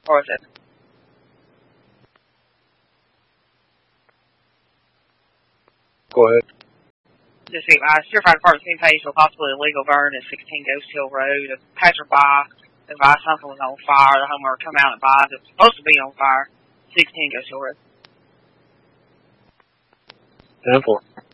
Or is it? Go ahead. Just see, Stir Fire Department's being paid for a possibly illegal burn at 16 Ghost Hill Road. A passerby advised something was on fire. The homeowner come out and advised it was supposed to be on fire. 16 Ghost Hill Road. 10-4.